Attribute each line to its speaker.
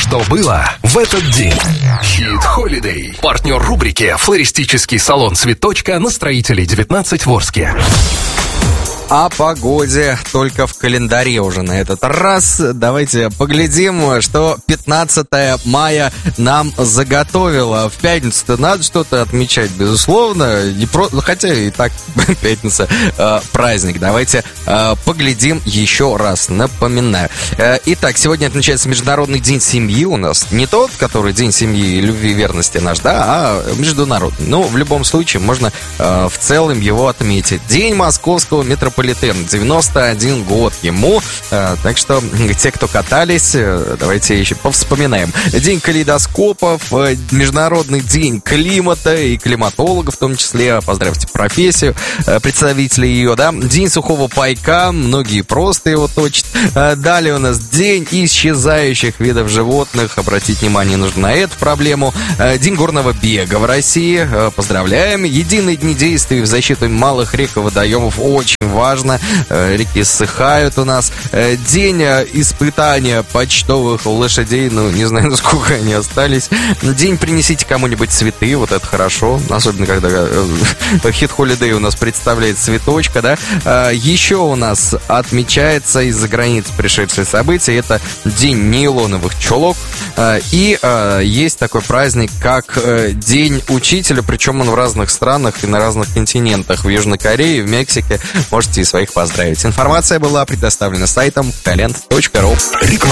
Speaker 1: что было в этот день. Hit Holiday. Партнер рубрики «Флористический салон Цветочка» на Строителей 19 в Орске.
Speaker 2: О погоде только в календаре уже на этот раз. Давайте поглядим, что 15 мая нам заготовило. В пятницу-то надо что-то отмечать, безусловно. Не хотя и так пятница праздник. Давайте поглядим еще раз. Напоминаю. Итак, сегодня отмечается Международный день семьи у нас. Не тот, который день семьи, любви и верности наш, да, а международный. Ну, в любом случае, можно в целом его отметить. День московского метрополитена. 91 год ему. Так что те, кто катались, давайте еще повспоминаем. День калейдоскопов, Международный день климата и климатологов в том числе. Поздравьте профессию, представителей ее, да. День сухого пайка, многие просто его точат. Далее у нас день исчезающих видов животных. Обратить внимание нужно на эту проблему. День горного бега в России. Поздравляем. Единые дни действий в защиту малых рек и водоемов. Очень важно. Реки ссыхают у нас. День испытания почтовых лошадей. Ну, не знаю, насколько они остались. День принесите кому-нибудь цветы. Вот это хорошо. Особенно, когда Hit Holiday у нас представляет Цветочка, да. Еще у нас отмечается из-за границы пришедшие события. Это День нейлоновых чулок. И есть такой праздник, как День учителя. Причем он в разных странах и на разных континентах. В Южной Корее, в Мексике. Можете и своих поздравить. Информация была предоставлена сайтом talent.ru.